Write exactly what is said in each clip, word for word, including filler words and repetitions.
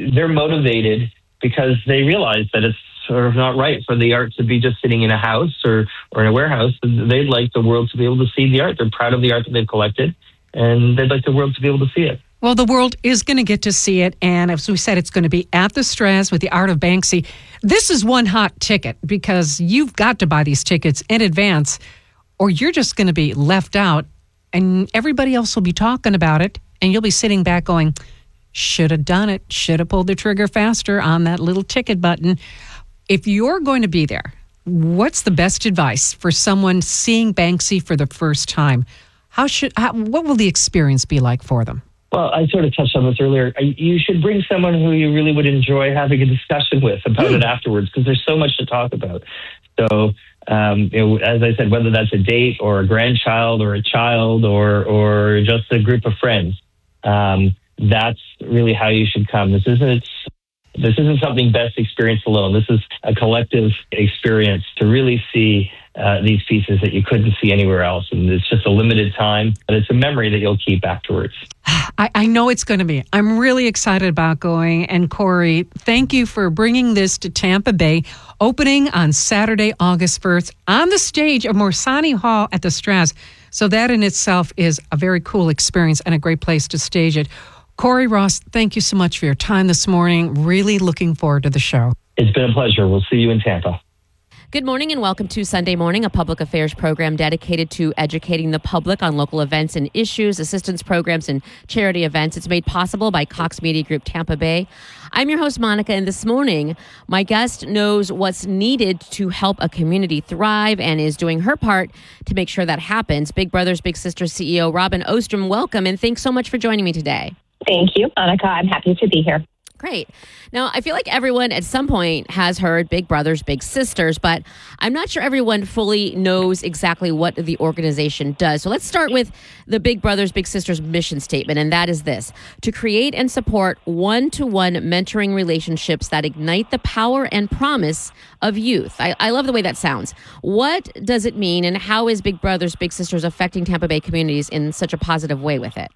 they're motivated because they realize that it's sort of not right for the art to be just sitting in a house or, or in a warehouse. They'd like the world to be able to see the art. They're proud of the art that they've collected, and they'd like the world to be able to see it. Well, the world is going to get to see it, and as we said, it's going to be at the Straz with the Art of Banksy. This is one hot ticket because you've got to buy these tickets in advance, or you're just going to be left out, and everybody else will be talking about it, and you'll be sitting back going, should have done it, should have pulled the trigger faster on that little ticket button. If you're going to be there, what's the best advice for someone seeing Banksy for the first time? How should how, what will the experience be like for them? Well, I sort of touched on this earlier. You should bring someone who you really would enjoy having a discussion with about mm. it afterwards, because there's so much to talk about. So, um, you know, as I said, whether that's a date or a grandchild or a child or or just a group of friends, um, that's really how you should come. This isn't this isn't something best experienced alone. This is a collective experience to really see uh, these pieces that you couldn't see anywhere else. And it's just a limited time, but it's a memory that you'll keep afterwards. I, I know it's going to be. I'm really excited about going. And Corey, thank you for bringing this to Tampa Bay, opening on Saturday, August first, on the stage of Morsani Hall at the Straz. So that in itself is a very cool experience and a great place to stage it. Corey Ross, thank you so much for your time this morning. Really looking forward to the show. It's been a pleasure. We'll see you in Tampa. Good morning and welcome to Sunday Morning, a public affairs program dedicated to educating the public on local events and issues, assistance programs, and charity events. It's made possible by Cox Media Group Tampa Bay. I'm your host, Monica, and this morning, my guest knows what's needed to help a community thrive and is doing her part to make sure that happens. Big Brothers Big Sisters C E O Robin Ostrom, welcome, and thanks so much for joining me today. Thank you, Monica. I'm happy to be here. Great. Now, I feel like everyone at some point has heard Big Brothers, Big Sisters, but I'm not sure everyone fully knows exactly what the organization does. So let's start with the Big Brothers, Big Sisters mission statement, and that is this: to create and support one-to-one mentoring relationships that ignite the power and promise of youth. I, I love the way that sounds. What does it mean, and how is Big Brothers, Big Sisters affecting Tampa Bay communities in such a positive way with it?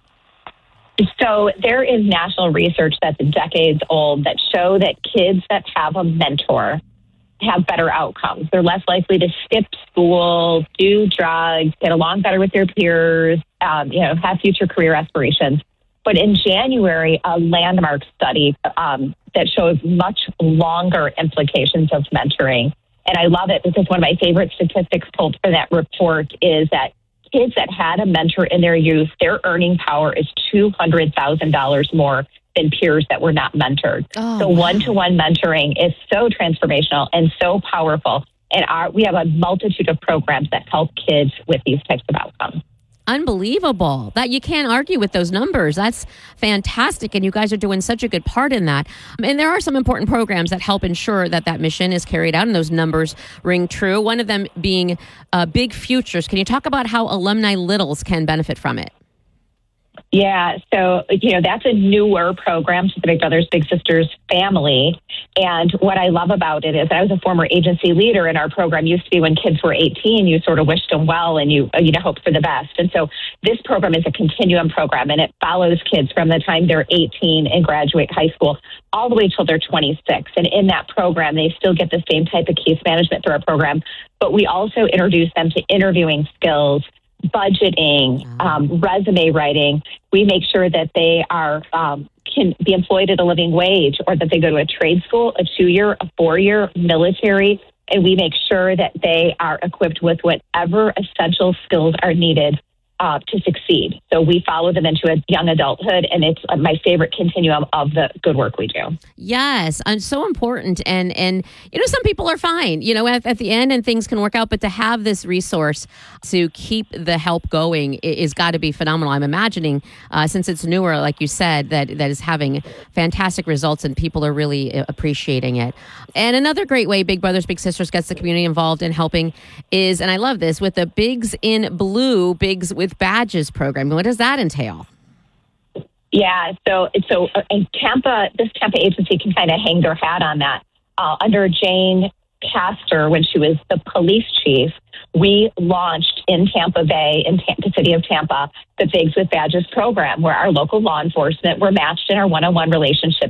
So there is national research that's decades old that show that kids that have a mentor have better outcomes. They're less likely to skip school, do drugs, get along better with their peers, um, you know, have future career aspirations. But in January, a landmark study um, that shows much longer implications of mentoring. And I love it because one of my favorite statistics pulled for that report is that kids that had a mentor in their youth, their earning power is two hundred thousand dollars more than peers that were not mentored. Oh, so wow. One-to-one mentoring is so transformational and so powerful. And our, we have a multitude of programs that help kids with these types of outcomes. Unbelievable. That you can't argue with those numbers. That's fantastic. And you guys are doing such a good part in that. And there are some important programs that help ensure that that mission is carried out and those numbers ring true. One of them being uh, Big Futures. Can you talk about how alumni littles can benefit from it? Yeah, so, you know, that's a newer program to the Big Brothers Big Sisters family. And what I love about it is I was a former agency leader, and our program used to be when kids were eighteen, you sort of wished them well and you, you know, hoped for the best. And so this program is a continuum program, and it follows kids from the time they're eighteen and graduate high school all the way till they're twenty-six. And in that program, they still get the same type of case management through our program, but we also introduce them to interviewing skills, budgeting, um, resume writing. We make sure that they are um, can be employed at a living wage, or that they go to a trade school, a two-year, a four-year, military, and we make sure that they are equipped with whatever essential skills are needed uh, to succeed. So we follow them into a young adulthood, and it's uh, my favorite continuum of the good work we do. Yes, and so important. And, and you know, some people are fine, you know, at, at the end and things can work out, but to have this resource to keep the help going is got to be phenomenal. I'm imagining, uh, since it's newer, like you said, that that is having fantastic results and people are really appreciating it. And another great way Big Brothers Big Sisters gets the community involved in helping is, and I love this, with the Bigs in Blue, Bigs with Badges program. What does that entail? Yeah, so so uh, in Tampa, this Tampa agency can kind of hang their hat on that. Uh, under Jane Castor, when she was the police chief, we launched in Tampa Bay, in Tampa, the city of Tampa, the Bigs with Badges program, where our local law enforcement were matched in our one-on-one relationship